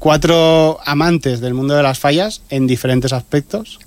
4 amantes del mundo de las fallas en diferentes aspectos,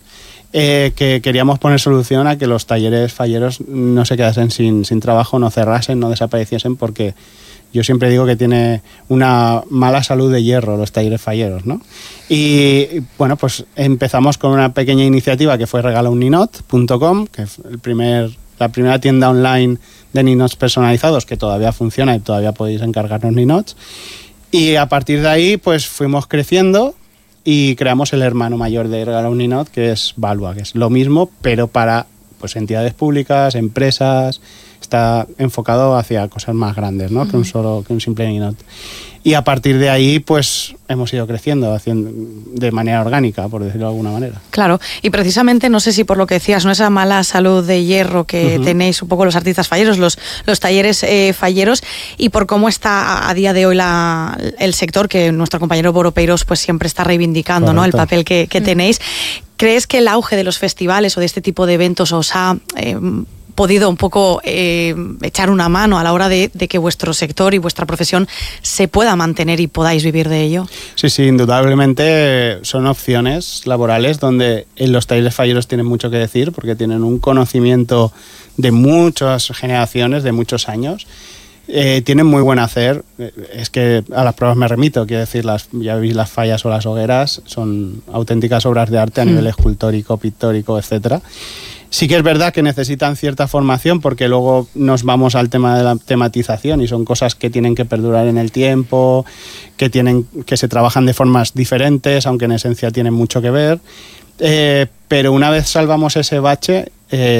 que queríamos poner solución a que los talleres falleros no se quedasen sin trabajo, no cerrasen, no desapareciesen, porque yo siempre digo que tiene una mala salud de hierro los talleres falleros, ¿no? Y bueno, pues empezamos con una pequeña iniciativa que fue regalaunninot.com, que es la primera tienda online de ninots personalizados que todavía funciona y todavía podéis encargarnos ninots. Y a partir de ahí pues fuimos creciendo y creamos el hermano mayor de Regala un Ninot, que es Valua, que es lo mismo, pero para pues entidades públicas, empresas. Está enfocado hacia cosas más grandes, ¿no? Que un simple ninot. Y a partir de ahí, pues hemos ido creciendo de manera orgánica, por decirlo de alguna manera. Claro, y precisamente, no sé si por lo que decías, ¿no? Esa mala salud de hierro que tenéis un poco los artistas falleros, los talleres falleros, y por cómo está a día de hoy el sector, que nuestro compañero Boropeiros pues siempre está reivindicando. Correcto. ¿No? El papel que tenéis. ¿Crees que el auge de los festivales o de este tipo de eventos os ha podido un poco echar una mano a la hora de que vuestro sector y vuestra profesión se pueda mantener y podáis vivir de ello? Sí, indudablemente son opciones laborales donde los talleres falleros tienen mucho que decir, porque tienen un conocimiento de muchas generaciones, de muchos años. Tienen muy buen hacer. Es que a las pruebas me remito, quiero decir, ya veis, las fallas o las hogueras son auténticas obras de arte a nivel escultórico, pictórico, etcétera. Sí que es verdad que necesitan cierta formación, porque luego nos vamos al tema de la tematización y son cosas que tienen que perdurar en el tiempo, que se trabajan de formas diferentes, aunque en esencia tienen mucho que ver. Pero una vez salvamos ese bache,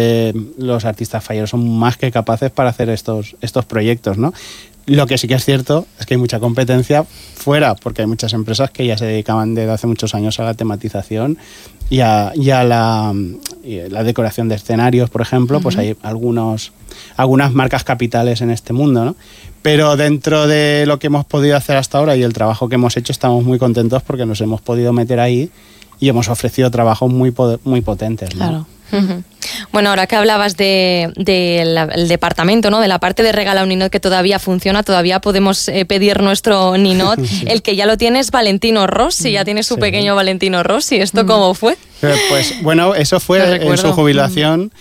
los artistas falleros son más que capaces para hacer estos proyectos, ¿no? Lo que sí que es cierto es que hay mucha competencia fuera, porque hay muchas empresas que ya se dedicaban desde hace muchos años a la tematización y a la decoración de escenarios, por ejemplo. Pues hay algunas marcas capitales en este mundo, ¿no? Pero dentro de lo que hemos podido hacer hasta ahora y el trabajo que hemos hecho, estamos muy contentos porque nos hemos podido meter ahí y hemos ofrecido trabajos muy potentes, ¿no? Claro. Bueno, ahora que hablabas del departamento, ¿no? De la parte de Regala un Ninot que todavía funciona, todavía podemos pedir nuestro ninot. Sí. El que ya lo tiene es Valentino Rossi, ya tiene su pequeño Valentino Rossi. ¿Esto cómo fue? Pues bueno, eso fue en su jubilación.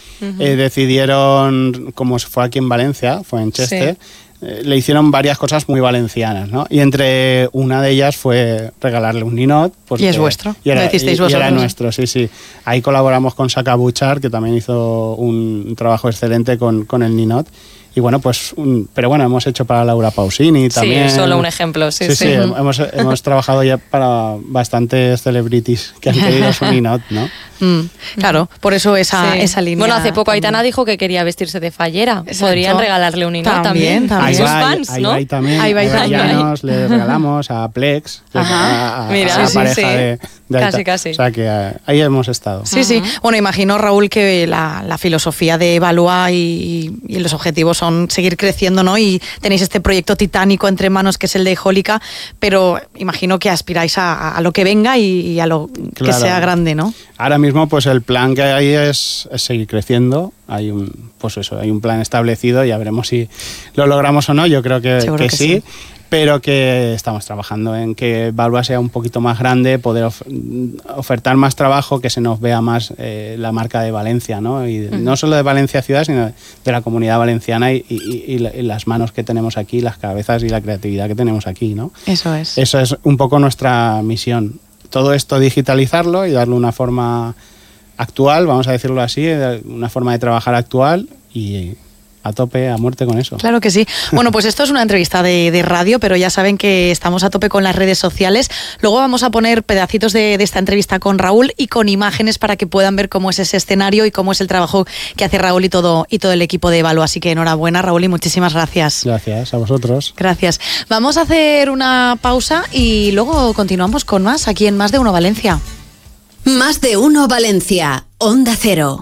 Decidieron, como fue aquí en Valencia, fue en Cheste, le hicieron varias cosas muy valencianas, ¿no? Y entre una de ellas fue regalarle un ninot. ¿Y es vuestro? Y era, ¿Lo hicisteis vosotros? Y era nuestro, sí. Ahí colaboramos con Saka Buchar, que también hizo un trabajo excelente con el ninot. Y bueno, pero bueno, hemos hecho para Laura Pausini también. Sí, solo un ejemplo, sí. Hemos trabajado ya para bastantes celebrities que han querido su ninot, ¿no? Claro, por eso esa línea. Bueno, hace poco Aitana dijo que quería vestirse de fallera. Exacto. Podrían regalarle un ninot también. A sus fans, ¿no? Ahí también. A Llanos le regalamos, a Plex, a la pareja de casi. O sea que ahí hemos estado. Sí. Bueno, imagino, Raúl, que la filosofía de Valua y los objetivos son seguir creciendo, ¿no? Y tenéis este proyecto titánico entre manos que es el de Ejólica, pero imagino que aspiráis a lo que venga y a lo que sea grande, ¿no? Ahora mismo, pues el plan que hay es seguir creciendo. Hay un plan establecido, ya veremos si lo logramos o no. Yo creo que sí. Pero que estamos trabajando en que Valua sea un poquito más grande, poder ofertar más trabajo, que se nos vea más la marca de Valencia, ¿no? Y no solo de Valencia ciudad, sino de la comunidad valenciana y las manos que tenemos aquí, las cabezas y la creatividad que tenemos aquí, ¿no? Eso es un poco nuestra misión. Todo esto digitalizarlo y darle una forma actual, vamos a decirlo así, una forma de trabajar actual y a tope, a muerte con eso. Claro que sí. Bueno, pues esto es una entrevista de radio, pero ya saben que estamos a tope con las redes sociales. Luego vamos a poner pedacitos de esta entrevista con Raúl y con imágenes para que puedan ver cómo es ese escenario y cómo es el trabajo que hace Raúl y todo el equipo de Valua. Así que enhorabuena, Raúl, y muchísimas gracias. Gracias a vosotros. Gracias. Vamos a hacer una pausa y luego continuamos con más aquí en Más de Uno Valencia. Más de Uno Valencia, Onda Cero.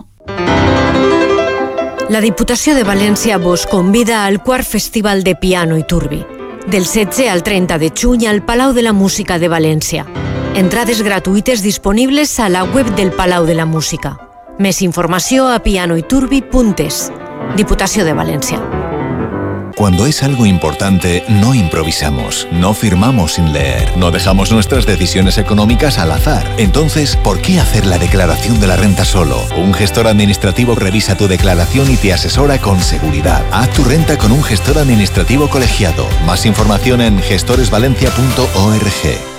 La Diputació de València vos convida al quart Festival de Piano i Turbi, del 16 al 30 de juny al Palau de la Música de València. Entrades gratuïtes disponibles a la web del Palau de la Música. Més informació a pianoiturbi.es. Diputació de València. Cuando es algo importante, no improvisamos, no firmamos sin leer, no dejamos nuestras decisiones económicas al azar. Entonces, ¿por qué hacer la declaración de la renta solo? Un gestor administrativo revisa tu declaración y te asesora con seguridad. Haz tu renta con un gestor administrativo colegiado. Más información en gestoresvalencia.org.